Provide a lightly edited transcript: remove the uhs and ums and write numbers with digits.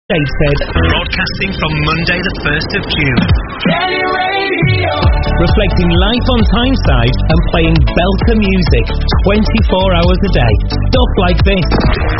Dated. Broadcasting from Monday the 1st of June. Reflecting life on Tyneside and playing belter music 24 hours a day. Stuff like this.